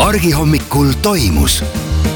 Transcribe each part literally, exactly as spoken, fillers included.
argihommikul toimus.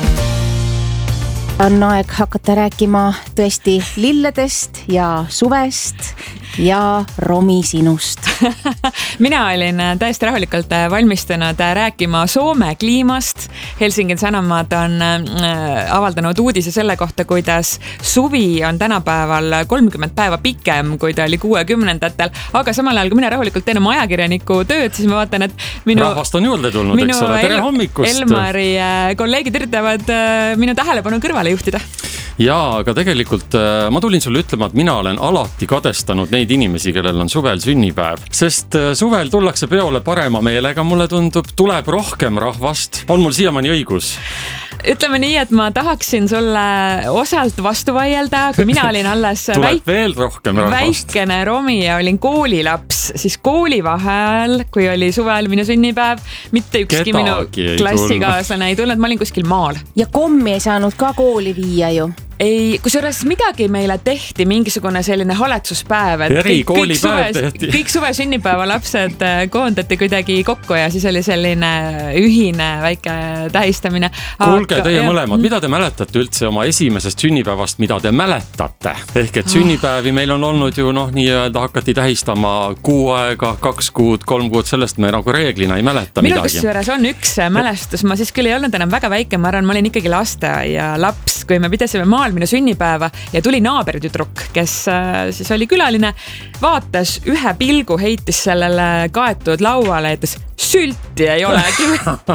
On aeg hakata rääkima tõesti lilledest ja suvest ja Romi sinust. Mina olin täiesti rahulikult valmistunud rääkima Soome kliimast. Helsingin Sanomad on avaldanud uudise selle kohta, kuidas suvi on tänapäeval kolmkümmend päeva pikem, kui ta oli kuuekümnendatel. Aga samal ajal, kui mina rahulikult teen oma ajakirjaniku tööd, siis ma vaatan, et minu... Rahvast on juurde tulnud, eks ole, tere hommikust! Elmari kolleegid üritavad minu tähelepanu kõrvale juhtida. Jaa, aga tegelikult ma tulin sulle ütlema, et mina olen alati kadestanud neid inimesi, kellel on suvel sünnipäev. Sest suvel tullakse peole parema meelega, mulle tundub, tuleb rohkem rahvast. On mul siiamaani õigus? Ütleme nii, et ma tahaksin sulle osalt vastu vaielda, kui mina olin alles väik... veel rohkem rahvast. väikene Romi ja olin koolilaps, siis koolivaheajal, kui oli suvel minu sünnipäev, mitte ükski Kedagi minu klassikaaslane ei tulnud, ma olin kuskil maal. Ja kommi ei saanud ka kooli viia ju. Ei, kusjuures midagi meile tehti, mingisugune selline haletsuspäev, et Eri kõik, kõik, suve, kõik suve sünnipäeva lapsed koondati kuidagi kokku ja siis oli selline ühine väike tähistamine. Kuulge teie ja... mõlemad, mida te mäletate üldse oma esimesest sünnipäevast, mida te mäletate? Ehk et sünnipäevi meil on olnud ju noh, nii-öelda hakati tähistama kuu aega, kaks kuud, kolm kuud, sellest me nagu reeglina ei mäleta Minu midagi. Minu kusjuures on üks mälestus, ma siis küll ei olnud enam väga väike, ma arvan, ma olin ikkagi laste ja laps, kui me pidasime maal minu sünnipäeva ja tuli naabertüdruk, kes siis oli külaline, vaatas ühe pilgu, heitis sellele kaetud lauale, et sülti ei olegi.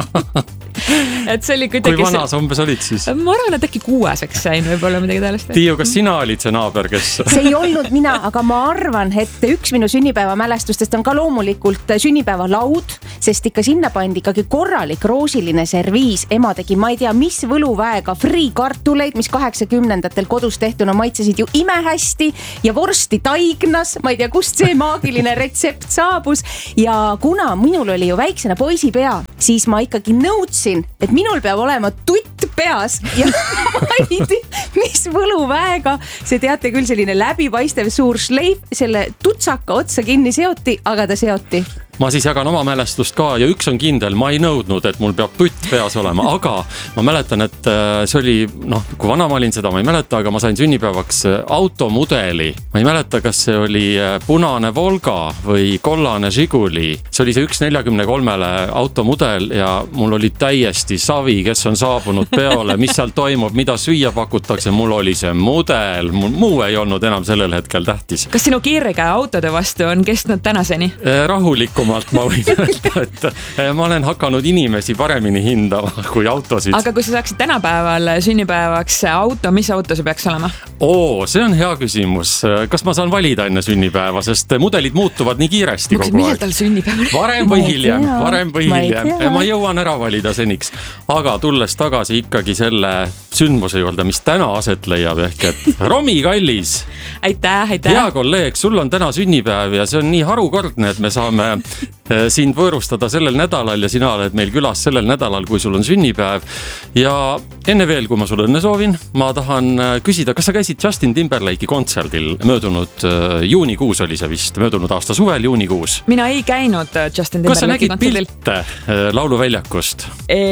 Et see oli kuidagi... Kui vana sa umbes olid siis? Ma arvan, et äkki kuueseks sain võib-olla midagi tähelest. Tiiu, kas sina olid see naaber, kes... See ei olnud mina, aga ma arvan, et üks minu sünnipäeva mälestustest on ka loomulikult sünnipäeva laud, sest ikka sinna pandi ikkagi korralik roosiline serviis. Ema tegi, ma ei tea, mis võluväega friikartuleid, mis kaheksakümnendatel kodus tehtuna maitsesid ju imehästi ja vorsti taignas. Ma ei tea, kust see maagiline retsept saabus. Ja kuna minul oli ju väiksena poisi pea, siis ma ikkagi nõudsin, et minul peab olema tutt peas ja ma ei tea, mis võluväega. See teate küll selline läbipaistev suur šleif, selle tutsaka otsa kinni seoti, aga ta seoti. Ma siis jagan oma mälestust ka ja üks on kindel, ma ei nõudnud, et mul peab tutt peas olema, aga ma mäletan, et see oli, noh, kui vana ma olin seda, ma ei mäleta, aga ma sain sünnipäevaks automudeli. Ma ei mäleta, kas see oli punane Volga või kollane Žiguli. See oli see üks neljakümne kolmele automudel ja mul oli täiesti savi, kes on saabunud peole, mis seal toimub, mida süüa pakutakse. Mul oli see mudel, mul muu ei olnud enam sellel hetkel tähtis. Kas sinu kirge autode vastu on kestnud tänaseni? Rahuliku ma võin öelda, et ma olen hakanud inimesi paremini hindama kui autosid. Aga kui sa saaksid tänapäeval sünnipäevaks auto, mis auto see peaks olema? Oo, see on hea küsimus. Kas ma saan valida enne sünnipäeva, sest mudelid muutuvad nii kiiresti kogu aeg. Millal tal sünnipäev? Varem või hiljem, varem või hiljem. Ma jõuan ära valida seniks. Aga tulles tagasi ikkagi selle sündmuse juurde, mis täna aset leiab, ehk et Romi kallis. Aitäh, aitäh. Hea kolleeg, sul on täna sünnipäev ja see on nii harukordne, et me saame sind võõrustada sellel nädalal ja sina oled meil külas sellel nädalal, kui sul on sünnipäev. Ja enne veel, kui ma sulle õnne soovin, ma tahan küsida, kas sa käisid Justin Timberlake'i kontserdil möödunud juunikuus oli see vist, möödunud aasta suvel juunikuus? Mina ei käinud Justin Timberlake'i kontserdil. Kas sa nägid pilte lauluväljakust?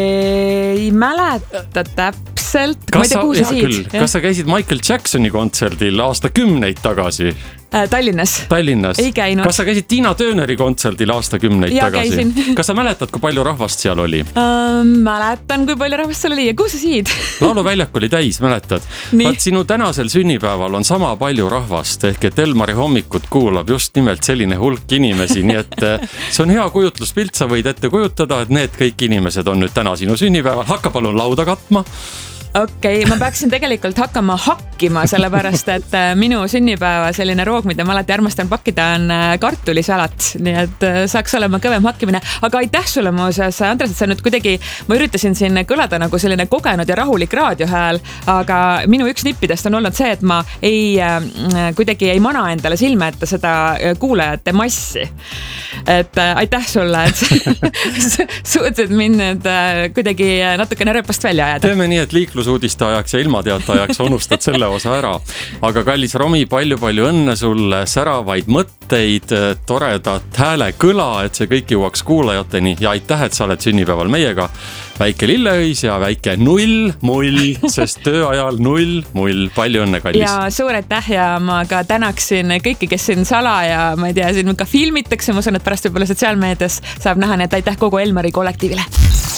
Ei mäleta täpselt. Kas sa, ja, küll, kas sa käisid Michael Jacksoni kontserdil aasta kümneid tagasi? Tallinnas. Tallinnas. Ei käinud. Kas sa käisid Tiina Tööneri kontserdil aasta kümneid ja, tagasi? Käisin. Kas sa mäletad, kui palju rahvast seal oli? Uh, mäletan, kui palju rahvast seal oli ja kus sa siid? Lauluväljak oli täis, mäletad? Vaat sinu tänasel sünnipäeval on sama palju rahvast, ehk et Elmari hommikut kuulab just nimelt selline hulk inimesi, nii et see on hea kujutluspilt, sa võid ette kujutada, et need kõik inimesed on nüüd täna sinu sünnipäeval. Hakka palun lauda katma. Okei, okay, ma peaksin tegelikult hakkama hakkima, sellepärast et minu sünnipäeva selline roog, mida ma alati armastan pakkida, on kartulisalat, nii et saaks olema kõvem hakkimine. Aga aitäh sulle muuseas, Andres, et sa nüüd kuidagi, ma üritasin siin kõlada nagu selline kogenud ja rahulik raadiohääl, aga minu üks nippidest on olnud see, et ma ei, kuidagi ei mana endale silme ette seda kuulajate massi. Et aitäh sulle, et suutsid mind nüüd kuidagi natukene rööpast välja ajada. Teeme nii, et liiklus liiklusuudiste ajaks ja ilmateate ajaks unustad selle osa ära. Aga kallis Romi, palju-palju õnne sulle, säravaid mõtteid, toredat hääle kõla, et see kõik jõuaks kuulajateni ja aitäh, et sa oled sünnipäeval meiega. Väike lilleõis ja väike null mull, sest tööajal null mull. Palju õnne, kallis. Ja suur aitäh ja ma ka tänaksin kõiki, kes siin sala ja ma ei tea, siin ka filmitakse, ma usun, et pärast võib-olla sotsiaalmeedias saab näha, nii et aitäh kogu Elmari kollektiivile.